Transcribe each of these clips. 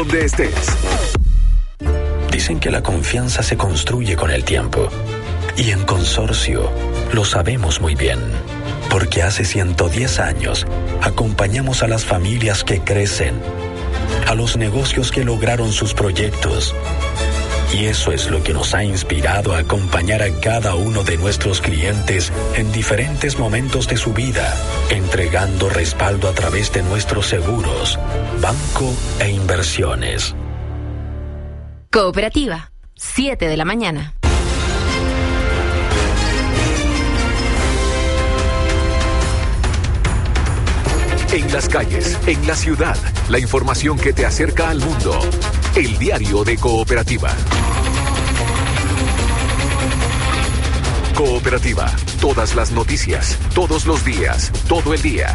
donde estés. Dicen que la confianza se construye con el tiempo. Y en Consorcio lo sabemos muy bien. Porque hace 110 años acompañamos a las familias que crecen, a los negocios que lograron sus proyectos. Y eso es lo que nos ha inspirado a acompañar a cada uno de nuestros clientes en diferentes momentos de su vida, entregando respaldo a través de nuestros seguros, banco e inversiones. Cooperativa, 7 de la mañana. En las calles, en la ciudad, la información que te acerca al mundo. El diario de Cooperativa. Cooperativa, todas las noticias, todos los días, todo el día.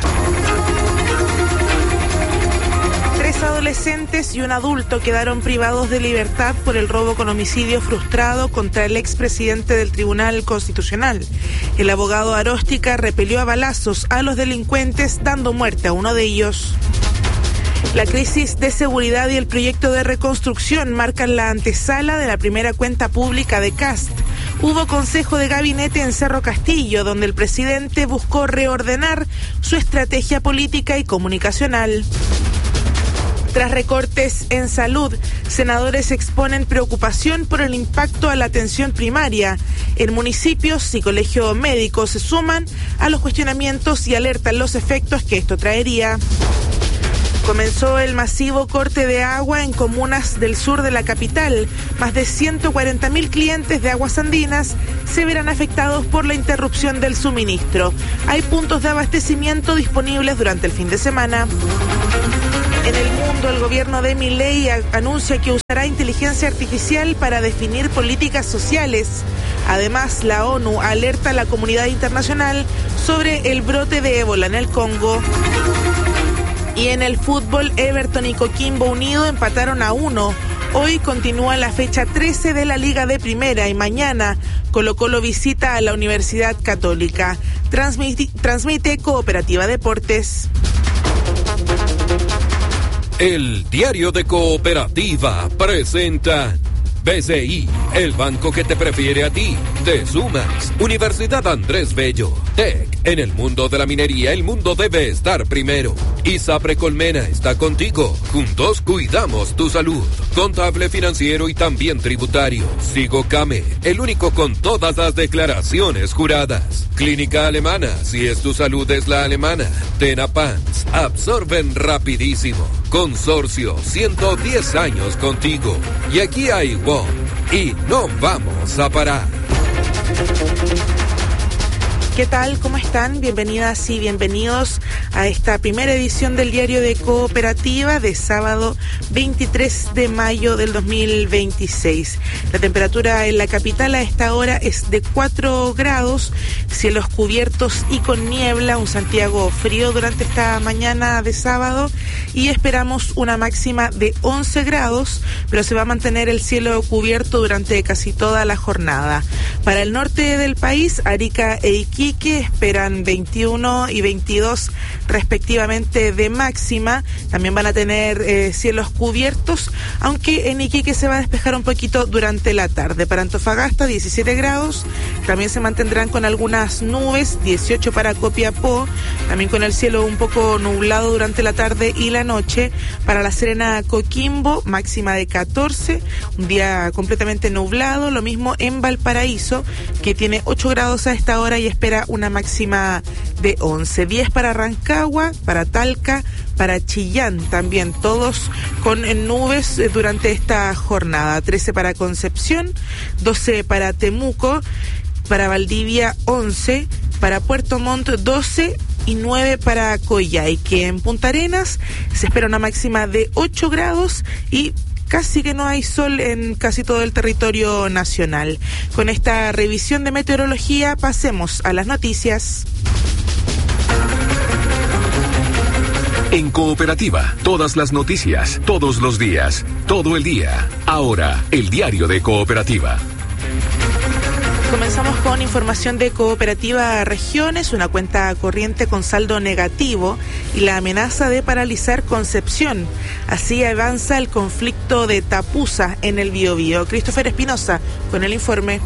3 adolescentes y un adulto quedaron privados de libertad por el robo con homicidio frustrado contra el expresidente del Tribunal Constitucional. El abogado Aróstica repelió a balazos a los delincuentes, dando muerte a uno de ellos. La crisis de seguridad y el proyecto de reconstrucción marcan la antesala de la primera cuenta pública de Kast. Hubo consejo de gabinete en Cerro Castillo, donde el presidente buscó reordenar su estrategia política y comunicacional. Tras recortes en salud, senadores exponen preocupación por el impacto a la atención primaria. En municipios y colegios médicos se suman a los cuestionamientos y alertan los efectos que esto traería. Comenzó el masivo corte de agua en comunas del sur de la capital. Más de 140.000 clientes de Aguas Andinas se verán afectados por la interrupción del suministro. Hay puntos de abastecimiento disponibles durante el fin de semana. En el mundo, el gobierno de Milei anuncia que usará inteligencia artificial para definir políticas sociales. Además, la ONU alerta a la comunidad internacional sobre el brote de ébola en el Congo. Y en el fútbol, Everton y Coquimbo Unido empataron a 1. Hoy continúa la fecha 13 de la Liga de Primera y mañana Colo-Colo visita a la Universidad Católica. Transmite Cooperativa Deportes. El diario de Cooperativa presenta BCI, el banco que te prefiere a ti. Te sumas. Universidad Andrés Bello. TEC. En el mundo de la minería, el mundo debe estar primero. ISAPRE Colmena está contigo. Juntos cuidamos tu salud. Contable, financiero y también tributario. Sigocame, el único con todas las declaraciones juradas. Clínica Alemana, si es tu salud es la alemana. Tenapans, absorben rapidísimo. Consorcio, 110 años contigo. Y aquí hay WOM. Y no vamos a parar. ¿Qué tal? ¿Cómo están? Bienvenidas y bienvenidos a esta primera edición del Diario de Cooperativa de sábado 23 de mayo del 2026. La temperatura en la capital a esta hora es de 4 grados, cielos cubiertos y con niebla, un Santiago frío durante esta mañana de sábado y esperamos una máxima de 11 grados, pero se va a mantener el cielo cubierto durante casi toda la jornada. Para el norte del país, Arica e Iquique esperan 21 y 22 respectivamente de máxima. También van a tener cielos cubiertos, aunque en Iquique se va a despejar un poquito durante la tarde. Para Antofagasta 17 grados, también se mantendrán con algunas nubes, 18 para Copiapó, también con el cielo un poco nublado durante la tarde y la noche. Para La Serena, Coquimbo, máxima de 14, un día completamente nublado. Lo mismo en Valparaíso, que tiene 8 grados a esta hora y espera una máxima de 11. 10 para Rancagua, para Talca, para Chillán también, todos con nubes durante esta jornada. 13 para Concepción, 12 para Temuco, para Valdivia 11, para Puerto Montt 12 y 9 para Coyhaique. En Punta Arenas se espera una máxima de 8 grados y casi que no hay sol en casi todo el territorio nacional. Con esta revisión de meteorología pasemos a las noticias. En Cooperativa, todas las noticias, todos los días, todo el día. Ahora, el diario de Cooperativa. Comenzamos con información de Cooperativa Regiones, una cuenta corriente con saldo negativo y la amenaza de paralizar Concepción. Así avanza el conflicto de Tapusa en el Biobío. Christopher Espinosa con el informe.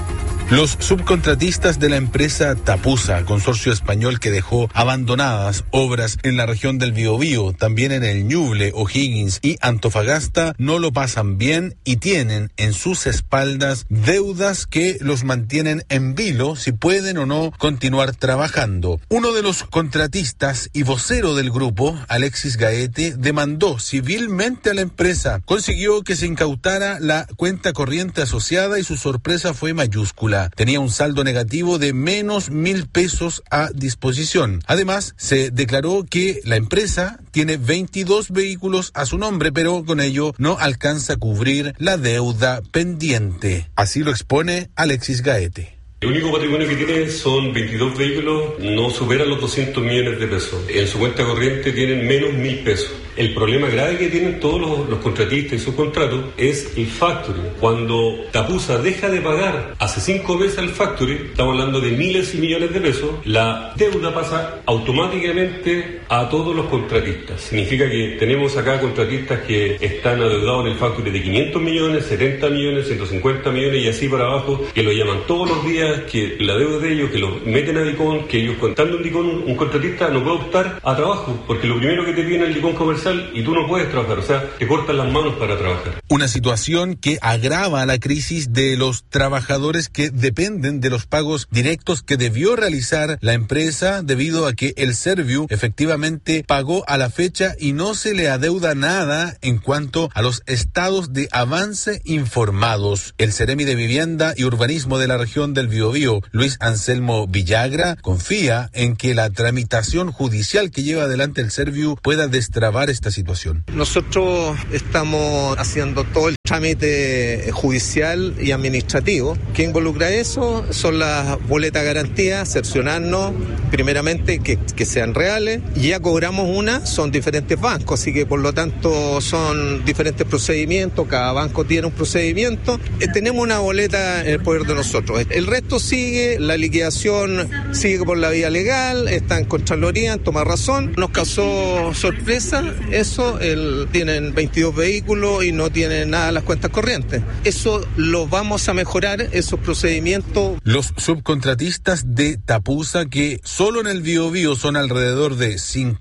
Los subcontratistas de la empresa Tapusa, consorcio español que dejó abandonadas obras en la región del Biobío, también en el Ñuble, O'Higgins y Antofagasta, no lo pasan bien y tienen en sus espaldas deudas que los mantienen en vilo si pueden o no continuar trabajando. Uno de los contratistas y vocero del grupo, Alexis Gaete, demandó civilmente a la empresa. Consiguió que se incautara la cuenta corriente asociada y su sorpresa fue mayúscula. Tenía un saldo negativo de menos 1,000 pesos a disposición. Además, se declaró que la empresa tiene 22 vehículos a su nombre, pero con ello no alcanza a cubrir la deuda pendiente. Así lo expone Alexis Gaete. El único patrimonio que tiene son 22 vehículos, no superan los 200 millones de pesos. En su cuenta corriente tienen menos 1,000 pesos. El problema grave que tienen todos los contratistas y subcontratos es el factoring. Cuando Tapusa deja de pagar hace 5 meses al factoring, estamos hablando de miles y millones de pesos, la deuda pasa automáticamente a todos los contratistas. Significa que tenemos acá contratistas que están adeudados en el factoring de 500 millones, 70 millones, 150 millones y así para abajo, que lo llaman todos los días, que la deuda de ellos, que los meten a DICOM, que ellos contando un DICOM, un contratista no puede optar a trabajo, porque lo primero que te viene el DICOM comercial y tú no puedes trabajar, o sea, te cortan las manos para trabajar. Una situación que agrava la crisis de los trabajadores que dependen de los pagos directos que debió realizar la empresa debido a que el Serviu efectivamente pagó a la fecha y no se le adeuda nada en cuanto a los estados de avance informados. El Seremi de Vivienda y Urbanismo de la región del Biobío, Luis Anselmo Villagra, confía en que la tramitación judicial que lleva adelante el Serviu pueda destrabar esta situación. Nosotros estamos haciendo todo el trámite judicial y administrativo. ¿Qué involucra eso? Son las boletas de garantía, cerciorarnos primeramente que sean reales. Y ya cobramos una, son diferentes bancos, así que por lo tanto son diferentes procedimientos, cada banco tiene un procedimiento. Tenemos una boleta en el poder de nosotros. El resto sigue, la liquidación sigue por la vía legal, está en Contraloría, toma razón. Nos causó sorpresa eso, tienen 22 vehículos y no tienen nada en las cuentas corrientes. Eso lo vamos a mejorar, esos procedimientos. Los subcontratistas de Tapusa, que solo en el Biobío son alrededor de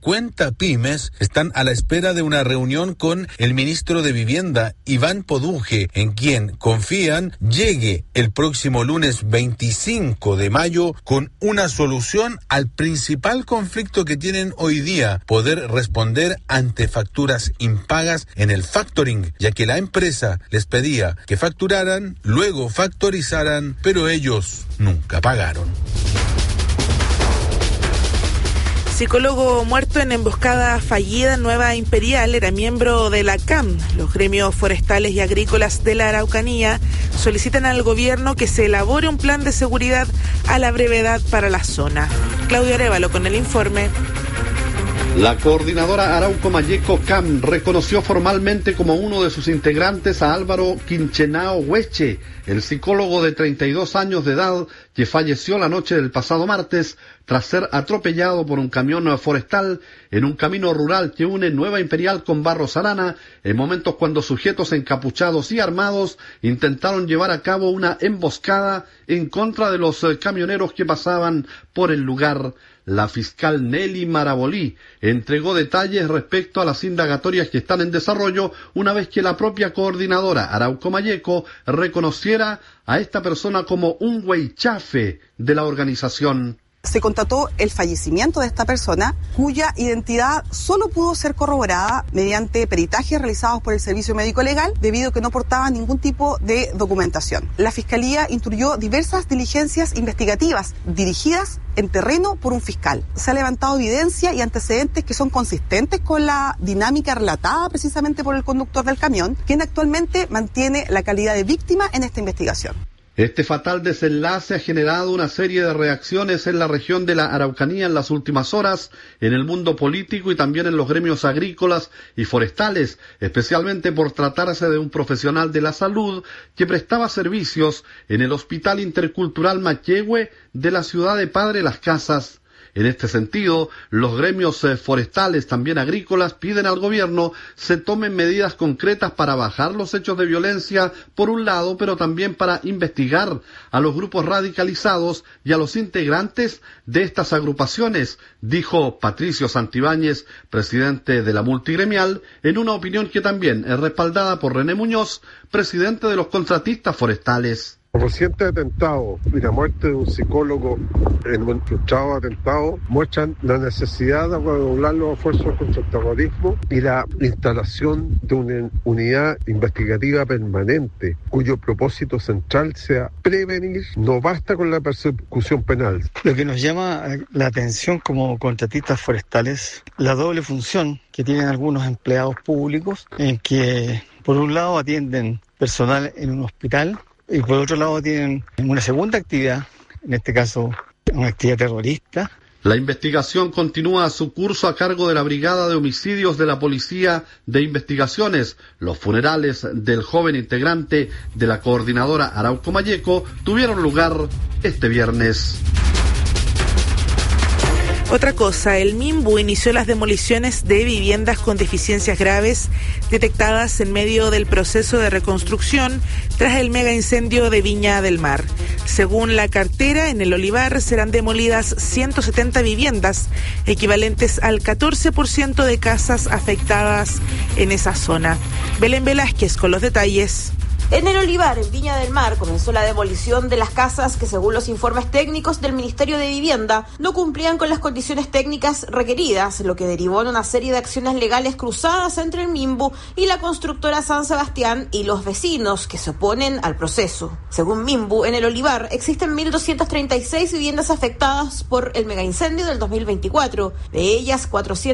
50 pymes, están a la espera de una reunión con el ministro de Vivienda, Iván Poduje, en quien confían llegue el próximo lunes 25 de mayo con una solución al principal conflicto que tienen hoy día, poder responder ante facturas impagas en el factoring, ya que la empresa les pedía que facturaran, luego factorizaran, pero ellos nunca pagaron. Psicólogo muerto en emboscada fallida en Nueva Imperial, era miembro de la CAM. Los gremios forestales y agrícolas de la Araucanía solicitan al gobierno que se elabore un plan de seguridad a la brevedad para la zona. Claudio Arévalo con el informe. La coordinadora Arauco Mayeco CAM reconoció formalmente como uno de sus integrantes a Álvaro Quinchenao Hueche, el psicólogo de 32 años de edad que falleció la noche del pasado martes tras ser atropellado por un camión forestal en un camino rural que une Nueva Imperial con Barros Arana en momentos cuando sujetos encapuchados y armados intentaron llevar a cabo una emboscada en contra de los camioneros que pasaban por el lugar. La fiscal Nelly Marabolí entregó detalles respecto a las indagatorias que están en desarrollo una vez que la propia coordinadora Arauco Mayeco reconociera a esta persona como un huaychafe de la organización. Se constató el fallecimiento de esta persona, cuya identidad solo pudo ser corroborada mediante peritajes realizados por el Servicio Médico Legal, debido a que no portaba ningún tipo de documentación. La Fiscalía instruyó diversas diligencias investigativas dirigidas en terreno por un fiscal. Se ha levantado evidencia y antecedentes que son consistentes con la dinámica relatada precisamente por el conductor del camión, quien actualmente mantiene la calidad de víctima en esta investigación. Este fatal desenlace ha generado una serie de reacciones en la región de la Araucanía en las últimas horas, en el mundo político y también en los gremios agrícolas y forestales, especialmente por tratarse de un profesional de la salud que prestaba servicios en el Hospital Intercultural Maquehue de la ciudad de Padre Las Casas. En este sentido, los gremios forestales, también agrícolas, piden al gobierno se tomen medidas concretas para bajar los hechos de violencia, por un lado, pero también para investigar a los grupos radicalizados y a los integrantes de estas agrupaciones, dijo Patricio Santibáñez, presidente de la multigremial, en una opinión que también es respaldada por René Muñoz, presidente de los contratistas forestales. Los recientes atentados y la muerte de un psicólogo en un frustrado atentado muestran la necesidad de redoblar los esfuerzos contra el terrorismo y la instalación de una unidad investigativa permanente cuyo propósito central sea prevenir. No basta con la persecución penal. Lo que nos llama la atención como contratistas forestales, la doble función que tienen algunos empleados públicos, en que por un lado atienden personal en un hospital, y por otro lado tienen una segunda actividad, en este caso una actividad terrorista. La investigación continúa su curso a cargo de la Brigada de Homicidios de la Policía de Investigaciones. Los funerales del joven integrante de la coordinadora Arauco Malleco tuvieron lugar este viernes. Otra cosa, el MIMBU inició las demoliciones de viviendas con deficiencias graves detectadas en medio del proceso de reconstrucción tras el mega incendio de Viña del Mar. Según la cartera, en el Olivar serán demolidas 170 viviendas, equivalentes al 14% de casas afectadas en esa zona. Belén Velázquez con los detalles. En el Olivar, en Viña del Mar, comenzó la demolición de las casas que, según los informes técnicos del Ministerio de Vivienda, no cumplían con las condiciones técnicas requeridas, lo que derivó en una serie de acciones legales cruzadas entre el MIMBU y la constructora San Sebastián y los vecinos que se oponen al proceso. Según MIMBU, en el Olivar existen 1.236 viviendas afectadas por el megaincendio del 2024. De ellas,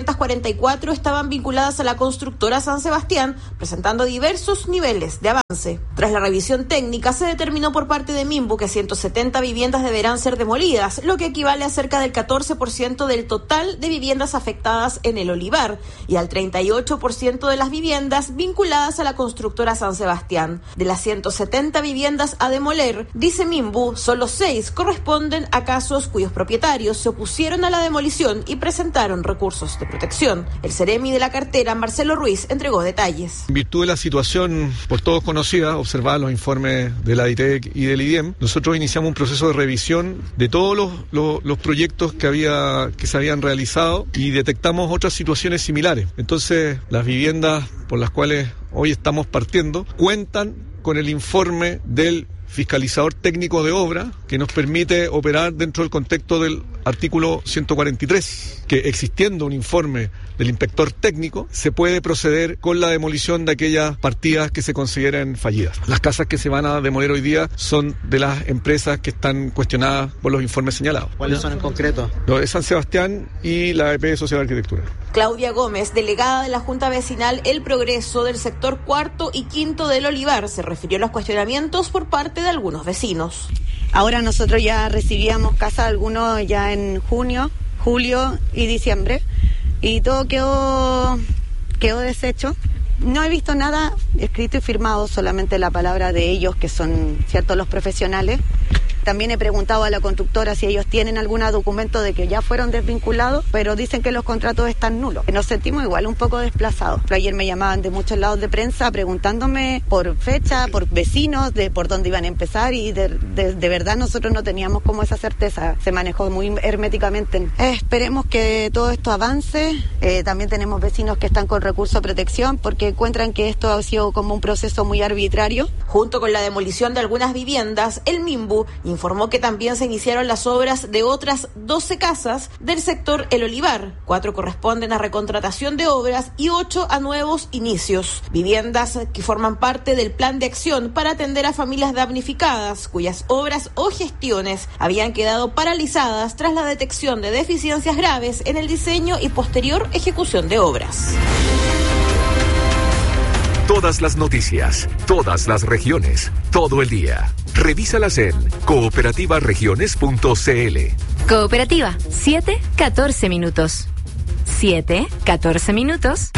444 estaban vinculadas a la constructora San Sebastián, presentando diversos niveles de avance. Tras la revisión técnica, se determinó por parte de MIMBU que 170 viviendas deberán ser demolidas, lo que equivale a cerca del 14% del total de viviendas afectadas en el Olivar y al 38% de las viviendas vinculadas a la constructora San Sebastián. De las 170 viviendas a demoler, dice MIMBU, solo 6 corresponden a casos cuyos propietarios se opusieron a la demolición y presentaron recursos de protección. El seremi de la cartera, Marcelo Ruiz, entregó detalles. En virtud de la situación por todos conocida, observada los informes de la DITEC y del IDIEM, nosotros iniciamos un proceso de revisión de todos los proyectos que se habían realizado y detectamos otras situaciones similares. Entonces, las viviendas por las cuales hoy estamos partiendo cuentan con el informe del fiscalizador técnico de obra que nos permite operar dentro del contexto del artículo 143, que existiendo un informe del inspector técnico, se puede proceder con la demolición de aquellas partidas que se consideren fallidas. Las casas que se van a demoler hoy día son de las empresas que están cuestionadas por los informes señalados. ¿Cuáles son en concreto? Lo de San Sebastián y la EP Social Arquitectura. Claudia Gómez, delegada de la Junta Vecinal El Progreso del sector cuarto y quinto del Olivar, se refirió a los cuestionamientos por parte de algunos vecinos. Ahora nosotros ya recibíamos casa algunos ya en junio, julio y diciembre, y todo quedó deshecho. No he visto nada escrito y firmado, solamente la palabra de ellos, que son ciertos los profesionales. También he preguntado a la constructora si ellos tienen algún documento de que ya fueron desvinculados, pero dicen que los contratos están nulos. Nos sentimos igual un poco desplazados. Ayer me llamaban de muchos lados de prensa preguntándome por fecha, por vecinos, de por dónde iban a empezar, y de verdad nosotros no teníamos como esa certeza. Se manejó muy herméticamente. Esperemos que todo esto avance. También tenemos vecinos que están con recurso de protección porque encuentran que esto ha sido como un proceso muy arbitrario. Junto con la demolición de algunas viviendas, el MIMBU informó que también se iniciaron las obras de otras 12 casas del sector El Olivar. 4 corresponden a recontratación de obras y 8 a nuevos inicios. Viviendas que forman parte del plan de acción para atender a familias damnificadas, cuyas obras o gestiones habían quedado paralizadas tras la detección de deficiencias graves en el diseño y posterior ejecución de obras. Todas las noticias, todas las regiones, todo el día. Revísalas en cooperativaregiones.cl. Cooperativa, 7-14 minutos. 7-14 minutos.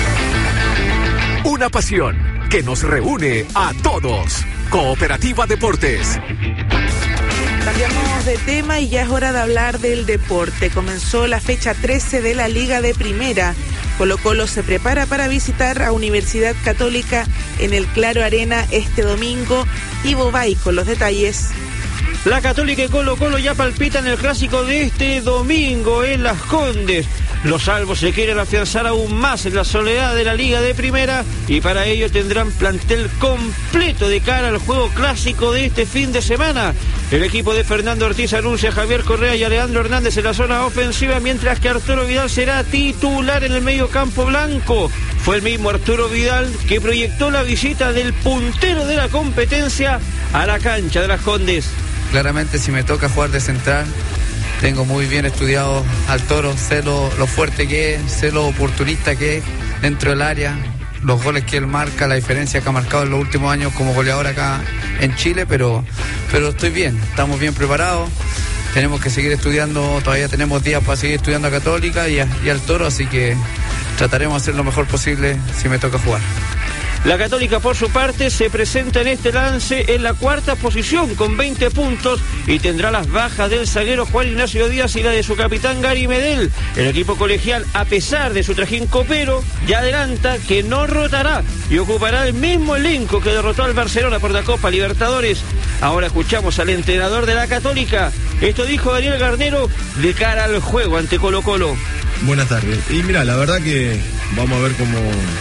Una pasión que nos reúne a todos. Cooperativa Deportes. Cambiamos de tema y ya es hora de hablar del deporte. Comenzó la fecha 13 de la Liga de Primera. Colo-Colo se prepara para visitar a Universidad Católica en el Claro Arena este domingo. Ivo Bay con los detalles. La Católica y Colo-Colo ya palpitan el clásico de este domingo en Las Condes. Los albos se quieren afianzar aún más en la soledad de la Liga de Primera y para ello tendrán plantel completo de cara al juego clásico de este fin de semana. El equipo de Fernando Ortiz anuncia a Javier Correa y a Leandro Hernández en la zona ofensiva, mientras que Arturo Vidal será titular en el medio campo blanco. Fue el mismo Arturo Vidal que proyectó la visita del puntero de la competencia a la cancha de Las Condes. Claramente, si me toca jugar de central, tengo muy bien estudiado al Toro, sé lo fuerte que es, sé lo oportunista que es dentro del área, los goles que él marca, la diferencia que ha marcado en los últimos años como goleador acá en Chile, pero estoy bien, estamos bien preparados, tenemos que seguir estudiando, todavía tenemos días para seguir estudiando a Católica y al Toro, así que trataremos de hacer lo mejor posible si me toca jugar. La Católica, por su parte, se presenta en este lance en la cuarta posición con 20 puntos y tendrá las bajas del zaguero Juan Ignacio Díaz y la de su capitán Gary Medel. El equipo colegial, a pesar de su trajín copero, ya adelanta que no rotará y ocupará el mismo elenco que derrotó al Barcelona por la Copa Libertadores. Ahora escuchamos al entrenador de la Católica. Esto dijo Daniel Garnero de cara al juego ante Colo-Colo. Buenas tardes. Y mira, la verdad que vamos a ver cómo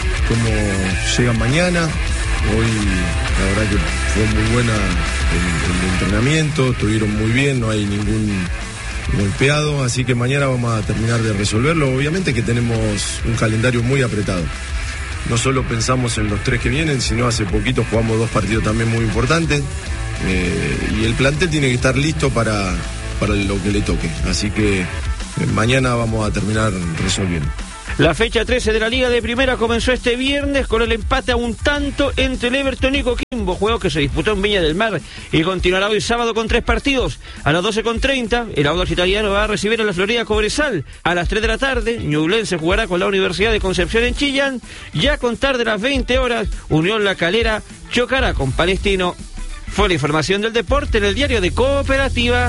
llegan mañana. Hoy la verdad que fue muy buena el entrenamiento, estuvieron muy bien, no hay ningún golpeado, así que mañana vamos a terminar de resolverlo. Obviamente que tenemos un calendario muy apretado. No solo pensamos en los 3 que vienen, sino hace poquito jugamos 2 partidos también muy importantes. Y el plantel tiene que estar listo para lo que le toque. Así que mañana vamos a terminar resolviendo. La fecha 13 de la Liga de Primera comenzó este viernes con el empate a un tanto entre el Everton y Coquimbo, juego que se disputó en Viña del Mar y continuará hoy sábado con 3 partidos. A las 12:30 el Audax Italiano va a recibir a la Florida Cobresal. A las 3 de la tarde Ñublense jugará con la Universidad de Concepción en Chillán. Ya a contar de las 20 horas Unión La Calera chocará con Palestino. Fue la información del deporte en el diario de Cooperativa.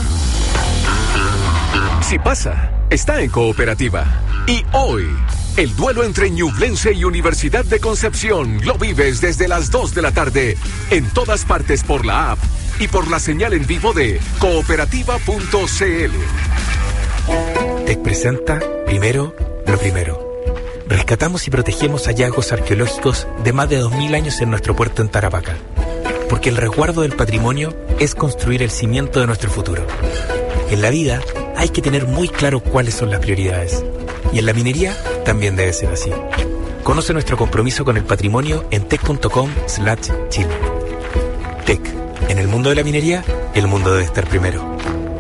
Si pasa, está en Cooperativa. Y hoy, el duelo entre Ñublense y Universidad de Concepción lo vives desde las 2 de la tarde en todas partes por la app y por la señal en vivo de cooperativa.cl. TEC presenta Primero lo Primero. Rescatamos y protegemos hallazgos arqueológicos de más de 2000 años en nuestro puerto en Tarapacá. Porque el resguardo del patrimonio es construir el cimiento de nuestro futuro. En la vida hay que tener muy claro cuáles son las prioridades. Y en la minería también debe ser así. Conoce nuestro compromiso con el patrimonio en tec.com/Chile. TEC. En el mundo de la minería, el mundo debe estar primero.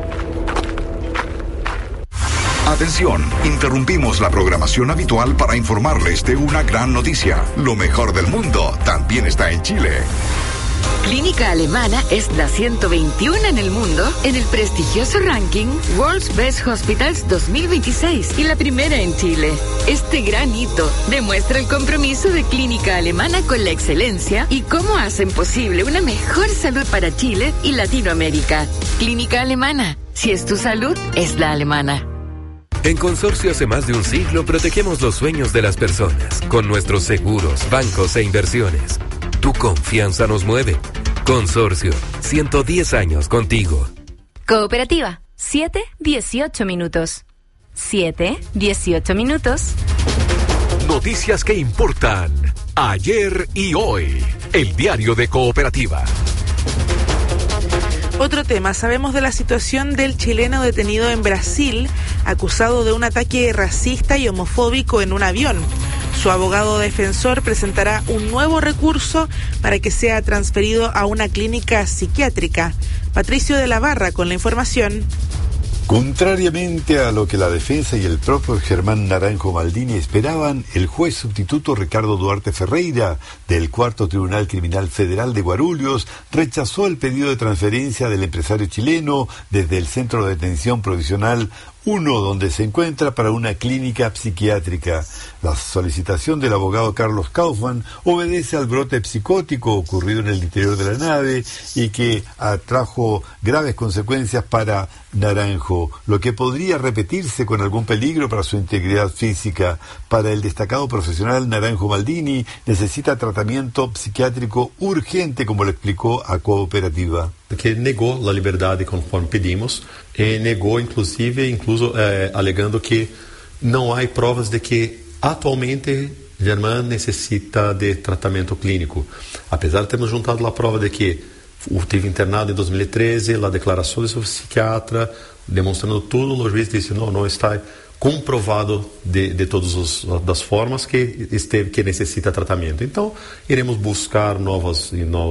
Atención, interrumpimos la programación habitual para informarles de una gran noticia. Lo mejor del mundo también está en Chile. Clínica Alemana es la 121 en el mundo en el prestigioso ranking World's Best Hospitals 2026 y la primera en Chile. Este gran hito demuestra el compromiso de Clínica Alemana con la excelencia y cómo hacen posible una mejor salud para Chile y Latinoamérica. Clínica Alemana, si es tu salud, es la alemana. En Consorcio hace más de un siglo protegemos los sueños de las personas con nuestros seguros, bancos e inversiones. Tu confianza nos mueve. Consorcio, 110 años contigo. Cooperativa, 7-18 minutos. 7-18 minutos. Noticias que importan ayer y hoy. El diario de Cooperativa. Otro tema, sabemos de la situación del chileno detenido en Brasil, acusado de un ataque racista y homofóbico en un avión. Su abogado defensor presentará un nuevo recurso para que sea transferido a una clínica psiquiátrica. Patricio de la Barra con la información. Contrariamente a lo que la defensa y el propio Germán Naranjo Maldini esperaban, el juez sustituto Ricardo Duarte Ferreira, del Cuarto Tribunal Criminal Federal de Guarulhos, rechazó el pedido de transferencia del empresario chileno desde el Centro de Detención Provisional 1, donde se encuentra, para una clínica psiquiátrica. La solicitación del abogado Carlos Kaufmann obedece al brote psicótico ocurrido en el interior de la nave y que atrajo graves consecuencias para Naranjo, lo que podría repetirse con algún peligro para su integridad física. Para el destacado profesional Naranjo Maldini, necesita tratamiento psiquiátrico urgente, como lo explicó a Cooperativa. Que negó la libertad conforme pedimos, negó incluso alegando que no hay pruebas de que actualmente Germán necesita de tratamiento clínico. Apesar de termos juntado la prueba de que esteve internado em 2013, a declaração de seu psiquiatra, demonstrando tudo, o juiz disse, não está comprovado de todas as formas que necessita tratamento. Então, iremos buscar novas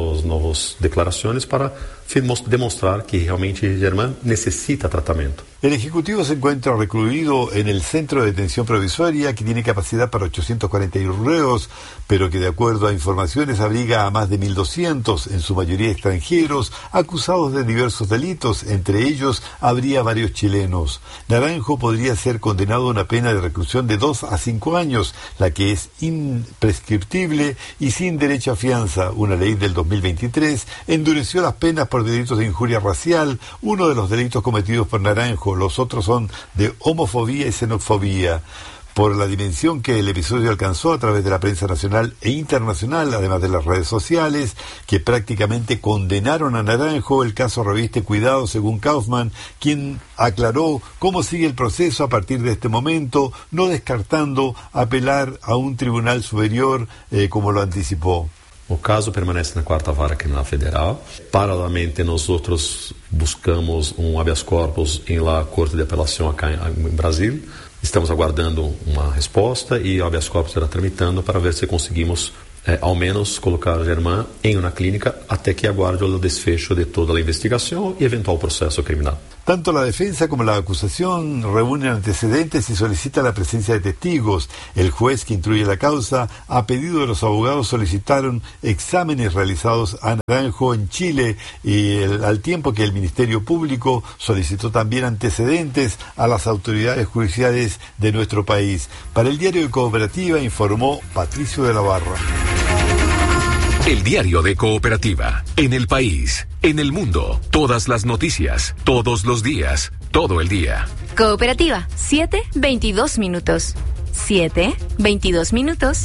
declarações para demostrar que realmente Germán necesita tratamento. El Ejecutivo se encuentra recluido en el Centro de Detención Provisoria, que tiene capacidad para 841 reos, pero que de acuerdo a informaciones abriga a más de 1.200, en su mayoría extranjeros, acusados de diversos delitos. Entre ellos habría varios chilenos. Naranjo podría ser condenado a una pena de reclusión de 2 a 5 años, la que es imprescriptible y sin derecho a fianza. Una ley del 2023 endureció las penas por delitos de injuria racial, uno de los delitos cometidos por Naranjo. Los otros son de homofobia y xenofobia. Por la dimensión que el episodio alcanzó a través de la prensa nacional e internacional, además de las redes sociales, que prácticamente condenaron a Naranjo, el caso reviste cuidado, según Kaufmann, quien aclaró cómo sigue el proceso a partir de este momento, no descartando apelar a un tribunal superior, como lo anticipó. O caso permanece na 4ª Vara Criminal Federal. Paralelamente, nós outros buscamos habeas corpus em la Corte de Apelação acá em Brasil. Estamos aguardando uma resposta e o habeas corpus será tramitando para ver se conseguimos ao menos colocar Germán em uma clínica até que aguarde o desfecho de toda a investigação e eventual processo criminal. Tanto la defensa como la acusación reúnen antecedentes y solicita la presencia de testigos. El juez que instruye la causa, a pedido de los abogados, solicitaron exámenes realizados a Naranjo en Chile y al tiempo que el Ministerio Público solicitó también antecedentes a las autoridades judiciales de nuestro país. Para el diario de Cooperativa informó Patricio de la Barra. El diario de Cooperativa, en el país, en el mundo, todas las noticias, todos los días, todo el día. Cooperativa, 7:22 minutos. 7:22 minutos.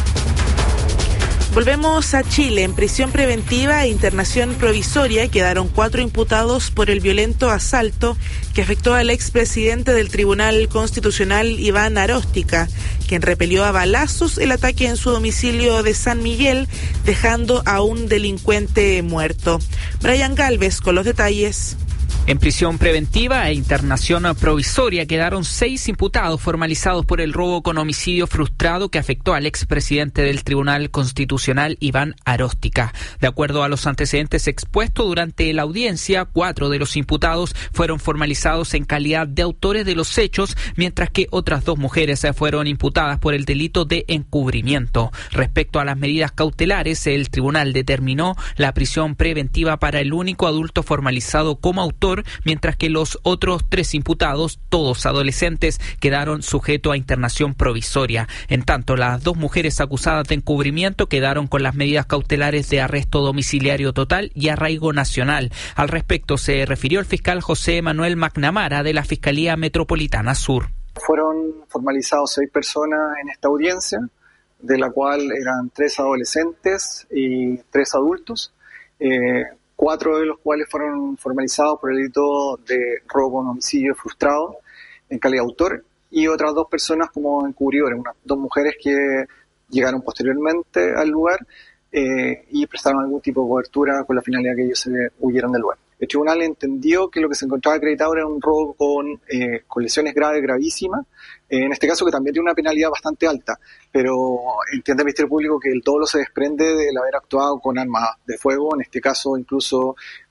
Volvemos a Chile. En prisión preventiva e internación provisoria quedaron 4 imputados por el violento asalto que afectó al expresidente del Tribunal Constitucional, Iván Aróstica, quien repelió a balazos el ataque en su domicilio de San Miguel, dejando a un delincuente muerto. Brian Galvez con los detalles. En prisión preventiva e internación provisoria quedaron 6 imputados formalizados por el robo con homicidio frustrado que afectó al expresidente del Tribunal Constitucional, Iván Aróstica. De acuerdo a los antecedentes expuestos durante la audiencia, 4 de los imputados fueron formalizados en calidad de autores de los hechos, mientras que otras 2 mujeres fueron imputadas por el delito de encubrimiento. Respecto a las medidas cautelares, el tribunal determinó la prisión preventiva para el único adulto formalizado como autor, mientras que los otros 3 imputados, todos adolescentes, quedaron sujetos a internación provisoria. En tanto, las 2 mujeres acusadas de encubrimiento quedaron con las medidas cautelares de arresto domiciliario total y arraigo nacional. Al respecto se refirió el fiscal José Manuel McNamara de la Fiscalía Metropolitana Sur. Fueron formalizados 6 personas en esta audiencia, de la cual eran 3 adolescentes y 3 adultos. 4 de los cuales fueron formalizados por el delito de robo con homicidio frustrado en calidad de autor, y otras 2 personas como encubridores, 2 mujeres que llegaron posteriormente al lugar y prestaron algún tipo de cobertura con la finalidad que ellos se huyeran del lugar. El tribunal entendió que lo que se encontraba acreditado era un robo con lesiones graves, gravísimas, en este caso que también tiene una penalidad bastante alta, pero entiende el Ministerio Público que el dolo se desprende del haber actuado con armas de fuego, en este caso incluso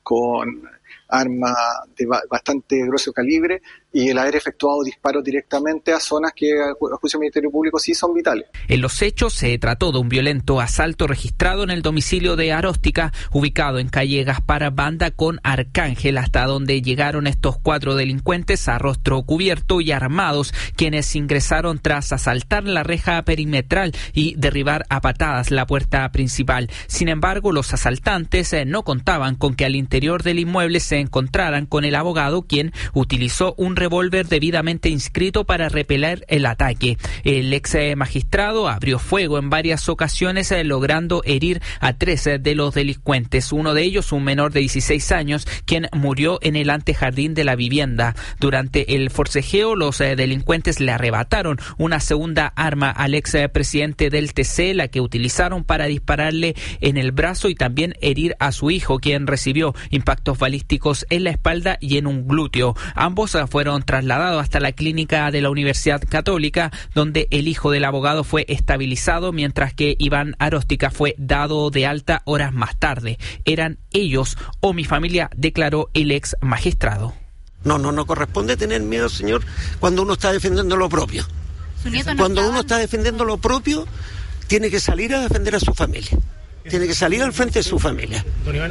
con armas de bastante grueso calibre y el haber efectuado disparos directamente a zonas que a juicio del Ministerio Público sí son vitales. En los hechos se trató de un violento asalto registrado en el domicilio de Aróstica, ubicado en calle Gaspar Banda con Arcángel, hasta donde llegaron estos 4 delincuentes a rostro cubierto y armados, quienes ingresaron tras asaltar la reja perimetral y derribar a patadas la puerta principal. Sin embargo, los asaltantes no contaban con que al interior del inmueble se encontraran con el abogado, quien utilizó un revólver debidamente inscrito para repeler el ataque. El ex magistrado abrió fuego en varias ocasiones, logrando herir a 3 de los delincuentes, uno de ellos un menor de 16 años, quien murió en el antejardín de la vivienda. Durante el forcejeo, los delincuentes le arrebataron una segunda arma al ex presidente del TC, la que utilizaron para dispararle en el brazo y también herir a su hijo, quien recibió impactos balísticos en la espalda y en un glúteo. Ambos fueron trasladados hasta la clínica de la Universidad Católica, donde el hijo del abogado fue estabilizado, mientras que Iván Aróstica fue dado de alta horas más tarde. Eran ellos o mi familia, declaró el ex magistrado. No corresponde tener miedo, señor, cuando uno está defendiendo lo propio. Cuando uno está defendiendo lo propio, tiene que salir a defender a su familia. Tiene que salir al frente de su familia.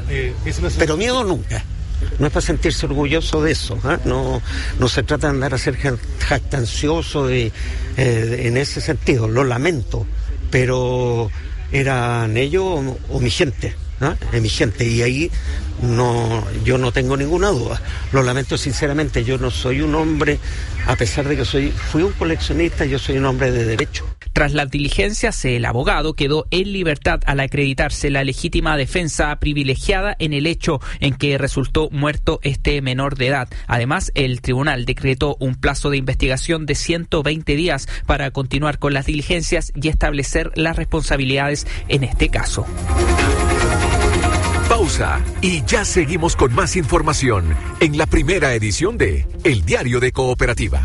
Pero miedo nunca. No es para sentirse orgulloso de eso, ¿eh? No se trata de andar a ser jactancioso en ese sentido. Lo lamento, pero eran ellos o mi gente, ¿no? Mi gente, y ahí yo no tengo ninguna duda. Lo lamento sinceramente. Yo no soy un hombre, a pesar de que fui un coleccionista, yo soy un hombre de derecho. Tras las diligencias, el abogado quedó en libertad al acreditarse la legítima defensa privilegiada en el hecho en que resultó muerto este menor de edad. Además, el tribunal decretó un plazo de investigación de 120 días para continuar con las diligencias y establecer las responsabilidades en este caso. Pausa y ya seguimos con más información en la primera edición de El Diario de Cooperativa.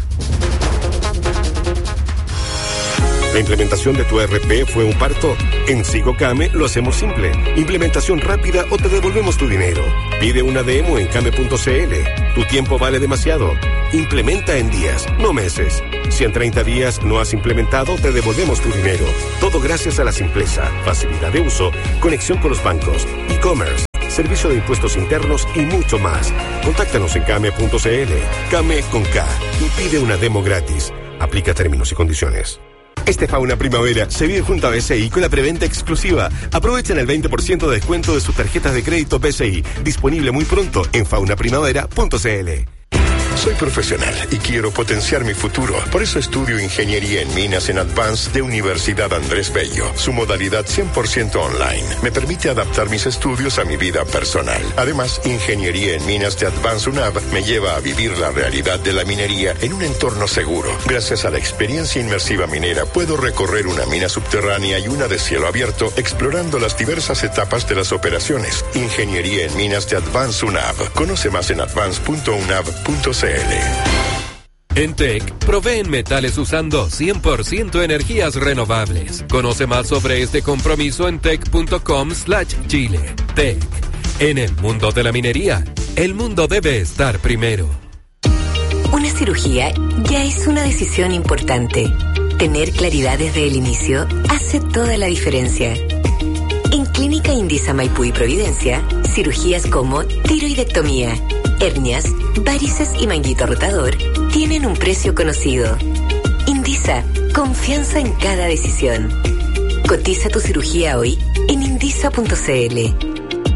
¿La implementación de tu ERP fue un parto? En SigoCame lo hacemos simple. Implementación rápida o te devolvemos tu dinero. Pide una demo en came.cl. Tu tiempo vale demasiado. Implementa en días, no meses. Si en 30 días no has implementado, te devolvemos tu dinero. Todo gracias a la simpleza, facilidad de uso, conexión con los bancos, e-commerce, servicio de impuestos internos y mucho más. Contáctanos en came.cl. Came con K. Y pide una demo gratis. Aplica términos y condiciones. Este Fauna Primavera se vive junto a BCI con la preventa exclusiva. Aprovechen el 20% de descuento de sus tarjetas de crédito BCI. Disponible muy pronto en faunaprimavera.cl. Soy profesional y quiero potenciar mi futuro. Por eso estudio Ingeniería en Minas en Advance de Universidad Andrés Bello. Su modalidad 100% online me permite adaptar mis estudios a mi vida personal. Además, Ingeniería en Minas de Advance UNAV me lleva a vivir la realidad de la minería en un entorno seguro. Gracias a la experiencia inmersiva minera, puedo recorrer una mina subterránea y una de cielo abierto, explorando las diversas etapas de las operaciones. Ingeniería en Minas de Advance UNAV. Conoce más en advance.unav.cl. En TEC, proveen metales usando 100% energías renovables. Conoce más sobre este compromiso en tec.com/Chile. TEC. En el mundo de la minería, el mundo debe estar primero. Una cirugía ya es una decisión importante. Tener claridad desde el inicio hace toda la diferencia. En Clínica Indisa Maipú y Providencia, cirugías como tiroidectomía, hernias, varices y manguito rotador tienen un precio conocido. Indisa, confianza en cada decisión. Cotiza tu cirugía hoy en indisa.cl.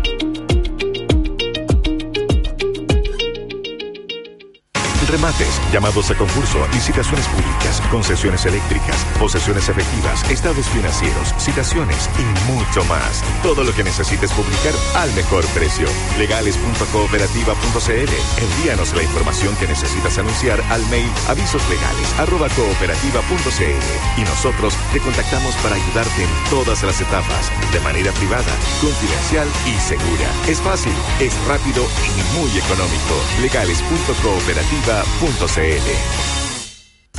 Remates, llamados a concurso, licitaciones públicas, concesiones eléctricas, posesiones efectivas, estados financieros, citaciones y mucho más. Todo lo que necesites publicar al mejor precio. Legales.cooperativa.cl. Envíanos la información que necesitas anunciar al mail avisoslegales@cooperativa.cl y nosotros te contactamos para ayudarte en todas las etapas, de manera privada, confidencial y segura. Es fácil, es rápido y muy económico. Legales.cooperativa.cl.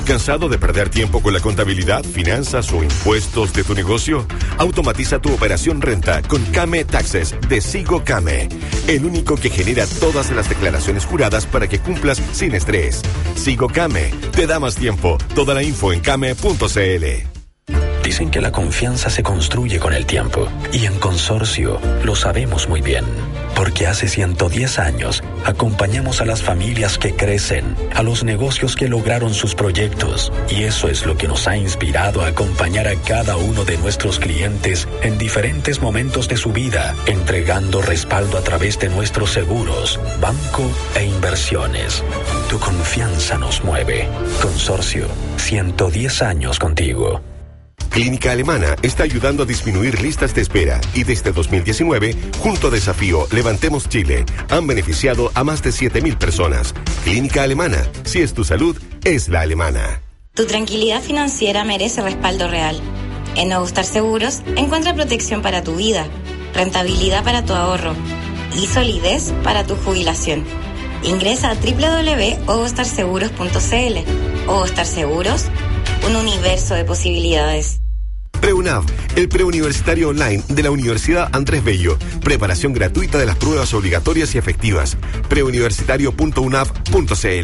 ¿Cansado de perder tiempo con la contabilidad, finanzas o impuestos de tu negocio? Automatiza tu operación renta con Came Taxes de Sigo Came, el único que genera todas las declaraciones juradas para que cumplas sin estrés. Sigo Came te da más tiempo. Toda la info en came.cl. Dicen que la confianza se construye con el tiempo, y en Consorcio lo sabemos muy bien, porque hace 110 años acompañamos a las familias que crecen, a los negocios que lograron sus proyectos, y eso es lo que nos ha inspirado a acompañar a cada uno de nuestros clientes en diferentes momentos de su vida, entregando respaldo a través de nuestros seguros, banco e inversiones. Tu confianza nos mueve. Consorcio, 110 años contigo. Clínica Alemana está ayudando a disminuir listas de espera y desde 2019, junto a Desafío Levantemos Chile, han beneficiado a más de 7.000 personas. Clínica Alemana, si es tu salud, es la alemana. Tu tranquilidad financiera merece respaldo real. En Nuevo Star Seguros encuentra protección para tu vida, rentabilidad para tu ahorro y solidez para tu jubilación. Ingresa a www.ovostarseguros.cl. Ovostar Seguros, un universo de posibilidades. PreUNAV, el preuniversitario online de la Universidad Andrés Bello. Preparación gratuita de las pruebas obligatorias y efectivas. preuniversitario.unav.cl.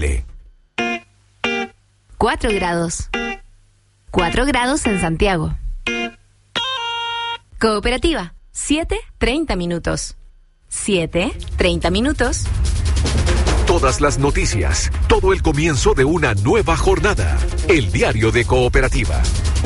4 grados. 4 grados en Santiago. Cooperativa, 7:30 minutos. 7:30 minutos. Todas las noticias, todo el comienzo de una nueva jornada. El diario de Cooperativa.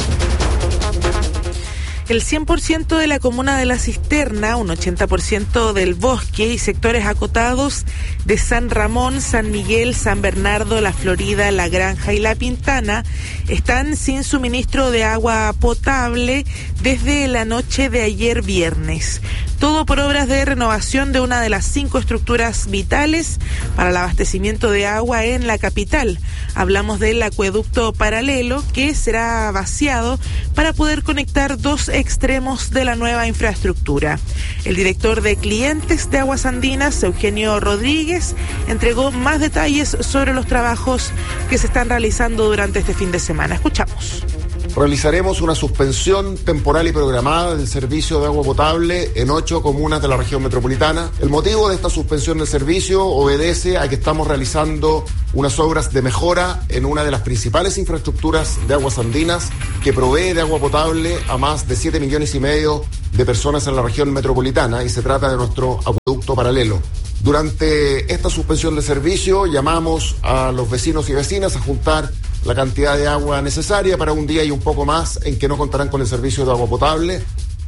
El 100% de la comuna de La Cisterna, un 80% del Bosque y sectores acotados de San Ramón, San Miguel, San Bernardo, La Florida, La Granja y La Pintana están sin suministro de agua potable desde la noche de ayer viernes. Todo por obras de renovación de una de las 5 estructuras vitales para el abastecimiento de agua en la capital. Hablamos del acueducto paralelo que será vaciado para poder conectar 2 extremos de la nueva infraestructura. El director de clientes de Aguas Andinas, Eugenio Rodríguez, entregó más detalles sobre los trabajos que se están realizando durante este fin de semana. Escuchamos. Realizaremos una suspensión temporal y programada del servicio de agua potable en 8 comunas de la región metropolitana. El motivo de esta suspensión del servicio obedece a que estamos realizando unas obras de mejora en una de las principales infraestructuras de Aguas Andinas que provee de agua potable a más de 7,5 millones de personas en la región metropolitana, y se trata de nuestro acueducto paralelo. Durante esta suspensión de servicio llamamos a los vecinos y vecinas a juntar la cantidad de agua necesaria para un día y un poco más en que no contarán con el servicio de agua potable.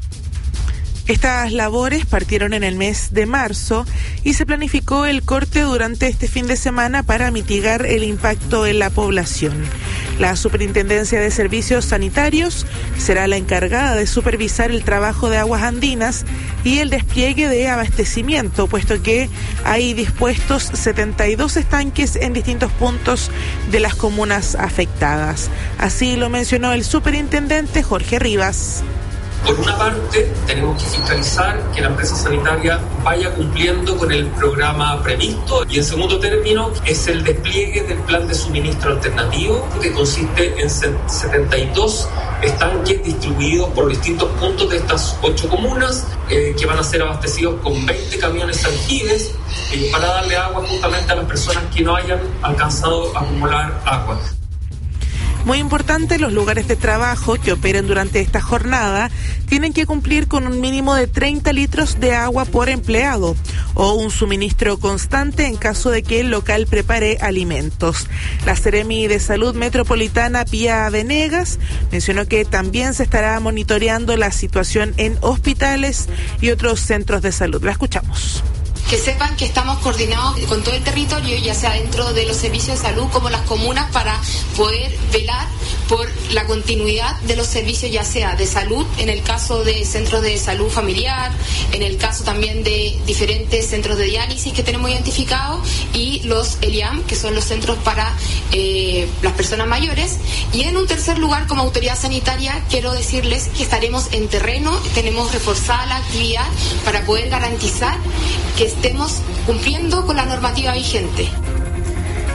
Estas labores partieron en el mes de marzo y se planificó el corte durante este fin de semana para mitigar el impacto en la población. La Superintendencia de Servicios Sanitarios será la encargada de supervisar el trabajo de Aguas Andinas y el despliegue de abastecimiento, puesto que hay dispuestos 72 estanques en distintos puntos de las comunas afectadas. Así lo mencionó el superintendente Jorge Rivas. Por una parte, tenemos que fiscalizar que la empresa sanitaria vaya cumpliendo con el programa previsto, y en segundo término es el despliegue del plan de suministro alternativo, que consiste en 72 estanques distribuidos por distintos puntos de estas 8 comunas, que van a ser abastecidos con 20 camiones aljibes para darle agua justamente a las personas que no hayan alcanzado a acumular agua. Muy importante, los lugares de trabajo que operen durante esta jornada tienen que cumplir con un mínimo de 30 litros de agua por empleado o un suministro constante en caso de que el local prepare alimentos. La Seremi de Salud Metropolitana, Pía Venegas, mencionó que también se estará monitoreando la situación en hospitales y otros centros de salud. La escuchamos. Que sepan que estamos coordinados con todo el territorio, ya sea dentro de los servicios de salud como las comunas, para poder velar por la continuidad de los servicios, ya sea de salud, en el caso de centros de salud familiar, en el caso también de diferentes centros de diálisis que tenemos identificados, y los ELIAM, que son los centros para las personas mayores. Y en un tercer lugar, como autoridad sanitaria, quiero decirles que estaremos en terreno, tenemos reforzada la actividad para poder garantizar que estemos cumpliendo con la normativa vigente.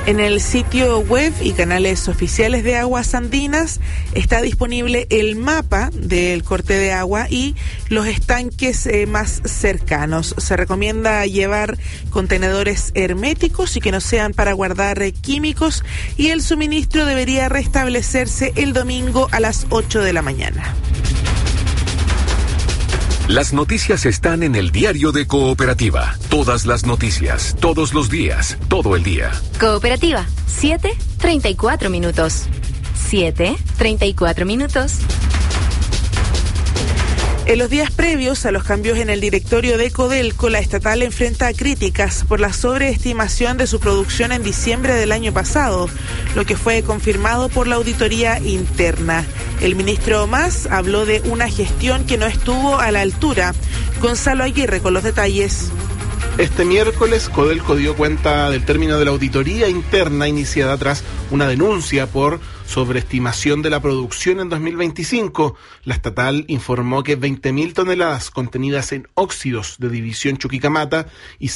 En el sitio web y canales oficiales de Aguas Andinas está disponible el mapa del corte de agua y los estanques más cercanos. Se recomienda llevar contenedores herméticos y que no sean para guardar químicos, y el suministro debería restablecerse el domingo a las 8 de la mañana. Las noticias están en el diario de Cooperativa. Todas las noticias, todos los días, todo el día. Cooperativa, 7:34 minutos. 7:34 minutos. En los días previos a los cambios en el directorio de Codelco, la estatal enfrenta críticas por la sobreestimación de su producción en diciembre del año pasado, lo que fue confirmado por la auditoría interna. El ministro Mas habló de una gestión que no estuvo a la altura. Gonzalo Aguirre con los detalles. Este miércoles, Codelco dio cuenta del término de la auditoría interna iniciada tras una denuncia por sobreestimación de la producción en 2025. La estatal informó que 20.000 toneladas contenidas en óxidos de división Chuquicamata y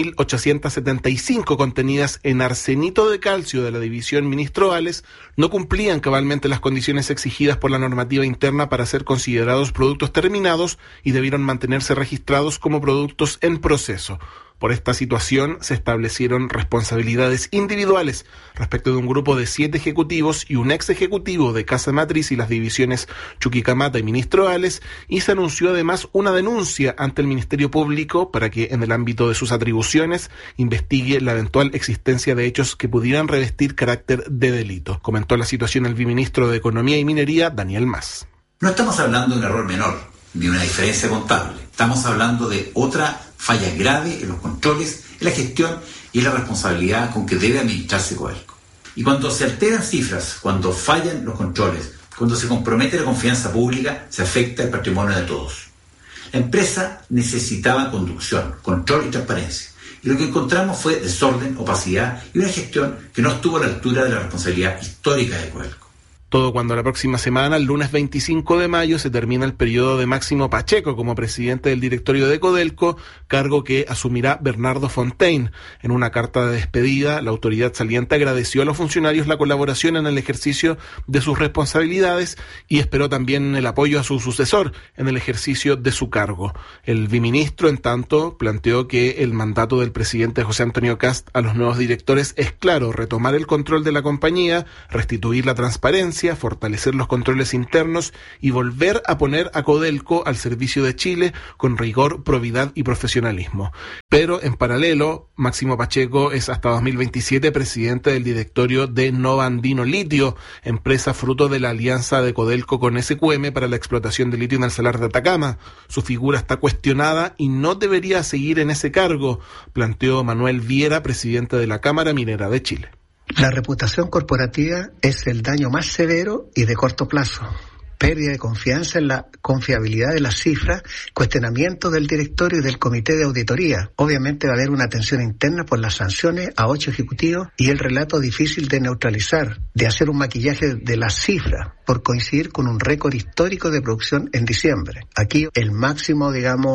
6.875 contenidas en arsenito de calcio de la división Ministro Vales no cumplían cabalmente las condiciones exigidas por la normativa interna para ser considerados productos terminados y debieron mantenerse registrados como productos en proceso. Por esta situación se establecieron responsabilidades individuales respecto de un grupo de 7 ejecutivos y un ex ejecutivo de Casa Matriz y las divisiones Chuquicamata y Ministro Vales, y se anunció además una denuncia ante el Ministerio Público para que, en el ámbito de sus atribuciones, investigue la eventual existencia de hechos que pudieran revestir carácter de delito. Comentó la situación el viceministro de Economía y Minería, Daniel Mas. No estamos hablando de un error menor, ni una diferencia contable. Estamos hablando de otra falla grave en los controles, en la gestión y en la responsabilidad con que debe administrarse Codelco. Y cuando se alteran cifras, cuando fallan los controles, cuando se compromete la confianza pública, se afecta el patrimonio de todos. La empresa necesitaba conducción, control y transparencia. Y lo que encontramos fue desorden, opacidad y una gestión que no estuvo a la altura de la responsabilidad histórica de Codelco. Todo cuando la próxima semana, el lunes 25 de mayo, se termina el periodo de Máximo Pacheco como presidente del directorio de Codelco, cargo que asumirá Bernardo Fontaine. En una carta de despedida, la autoridad saliente agradeció a los funcionarios la colaboración en el ejercicio de sus responsabilidades y esperó también el apoyo a su sucesor en el ejercicio de su cargo. El viceministro, en tanto, planteó que el mandato del presidente José Antonio Kast a los nuevos directores es claro: retomar el control de la compañía, restituir la transparencia, fortalecer los controles internos y volver a poner a Codelco al servicio de Chile con rigor, probidad y profesionalismo. Pero en paralelo, Máximo Pacheco es hasta 2027 presidente del directorio de Nova Andino Litio, empresa fruto de la alianza de Codelco con SQM para la explotación de litio en el Salar de Atacama. Su figura está cuestionada y no debería seguir en ese cargo, planteó Manuel Viera, presidente de la Cámara Minera de Chile. La reputación corporativa es el daño más severo y de corto plazo. Pérdida de confianza en la confiabilidad de las cifras, cuestionamiento del directorio y del comité de auditoría. Obviamente va a haber una tensión interna por las sanciones a 8 ejecutivos y el relato difícil de neutralizar, de hacer un maquillaje de las cifras por coincidir con un récord histórico de producción en diciembre. Aquí el máximo,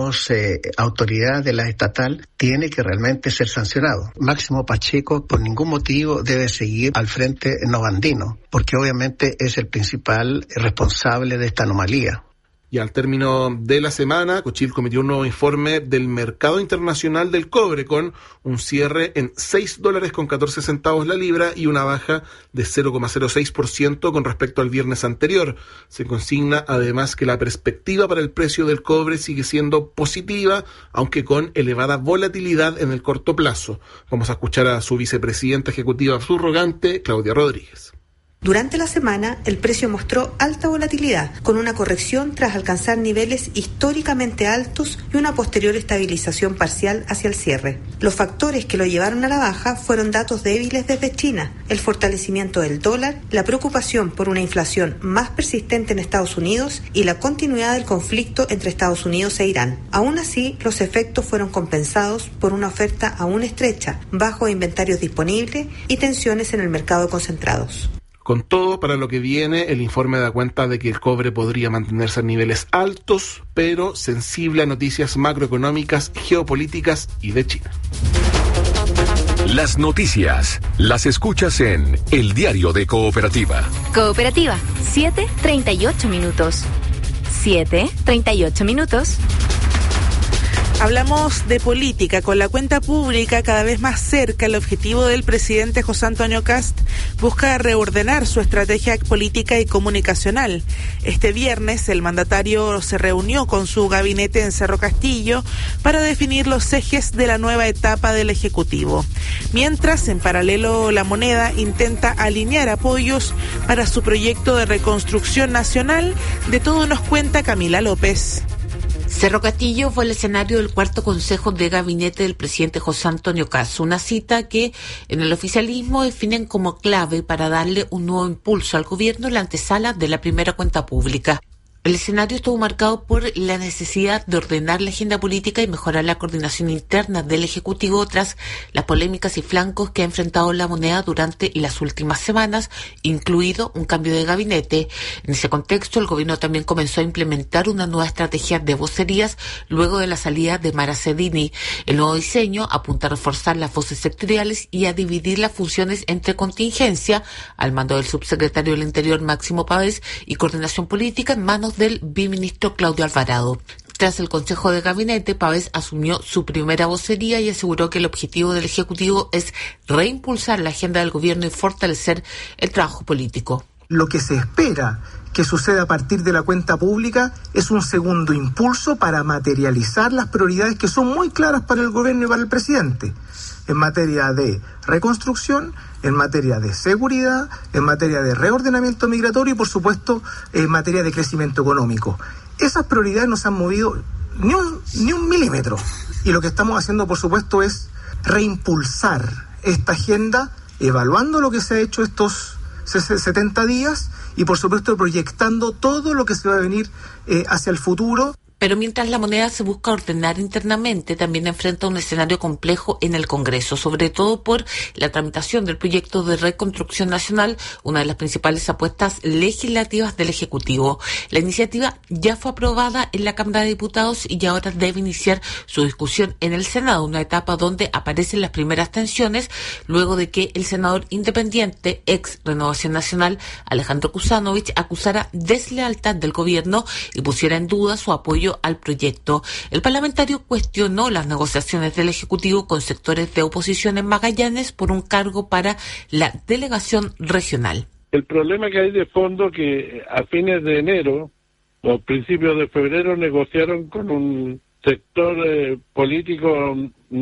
autoridad de la estatal tiene que realmente ser sancionado. Máximo Pacheco por ningún motivo debe seguir al frente novandino, porque obviamente es el principal responsable de esta anomalía. Y al término de la semana, Cochilco emitió un nuevo informe del mercado internacional del cobre con un cierre en $6.14 la libra y una baja de 0,06% con respecto al viernes anterior. Se consigna además que la perspectiva para el precio del cobre sigue siendo positiva, aunque con elevada volatilidad en el corto plazo. Vamos a escuchar a su vicepresidenta ejecutiva subrogante, Claudia Rodríguez. Durante la semana, el precio mostró alta volatilidad, con una corrección tras alcanzar niveles históricamente altos y una posterior estabilización parcial hacia el cierre. Los factores que lo llevaron a la baja fueron datos débiles desde China, el fortalecimiento del dólar, la preocupación por una inflación más persistente en Estados Unidos y la continuidad del conflicto entre Estados Unidos e Irán. Aún así, los efectos fueron compensados por una oferta aún estrecha, bajos inventarios disponibles y tensiones en el mercado de concentrados. Con todo, para lo que viene, el informe da cuenta de que el cobre podría mantenerse a niveles altos, pero sensible a noticias macroeconómicas, geopolíticas y de China. Las noticias las escuchas en El Diario de Cooperativa. Cooperativa, 7:38 minutos. 7:38 minutos. Hablamos de política. Con la cuenta pública cada vez más cerca, el objetivo del presidente José Antonio Kast busca reordenar su estrategia política y comunicacional. Este viernes, el mandatario se reunió con su gabinete en Cerro Castillo para definir los ejes de la nueva etapa del Ejecutivo. Mientras, en paralelo, La Moneda intenta alinear apoyos para su proyecto de reconstrucción nacional. De todo nos cuenta Camila López. Cerro Castillo fue el escenario del cuarto consejo de gabinete del presidente José Antonio Kast, una cita que en el oficialismo definen como clave para darle un nuevo impulso al gobierno en la antesala de la primera cuenta pública. El escenario estuvo marcado por la necesidad de ordenar la agenda política y mejorar la coordinación interna del Ejecutivo tras las polémicas y flancos que ha enfrentado La Moneda durante las últimas semanas, incluido un cambio de gabinete. En ese contexto, el gobierno también comenzó a implementar una nueva estrategia de vocerías luego de la salida de Mara Cedini. El nuevo diseño apunta a reforzar las voces sectoriales y a dividir las funciones entre contingencia, al mando del subsecretario del Interior Máximo Pavés, y coordinación política en manos del biministro Claudio Alvarado. Tras el Consejo de Gabinete, Pavés asumió su primera vocería y aseguró que el objetivo del Ejecutivo es reimpulsar la agenda del gobierno y fortalecer el trabajo político. Lo que se espera que suceda a partir de la cuenta pública es un segundo impulso para materializar las prioridades que son muy claras para el gobierno y para el presidente, en materia de reconstrucción, en materia de seguridad, en materia de reordenamiento migratorio y, por supuesto, en materia de crecimiento económico. Esas prioridades no se han movido ni un milímetro. Y lo que estamos haciendo, por supuesto, es reimpulsar esta agenda, evaluando lo que se ha hecho estos 70 días y, por supuesto, proyectando todo lo que se va a venir hacia el futuro. Pero mientras La Moneda se busca ordenar internamente, también enfrenta un escenario complejo en el Congreso, sobre todo por la tramitación del proyecto de reconstrucción nacional, una de las principales apuestas legislativas del Ejecutivo. La iniciativa ya fue aprobada en la Cámara de Diputados y ahora debe iniciar su discusión en el Senado, una etapa donde aparecen las primeras tensiones luego de que el senador independiente, ex Renovación Nacional, Alejandro Kuzanovich, acusara deslealtad del gobierno y pusiera en duda su apoyo al proyecto. El parlamentario cuestionó las negociaciones del Ejecutivo con sectores de oposición en Magallanes por un cargo para la delegación regional. El problema que hay de fondo que a fines de enero o principios de febrero negociaron con un sector político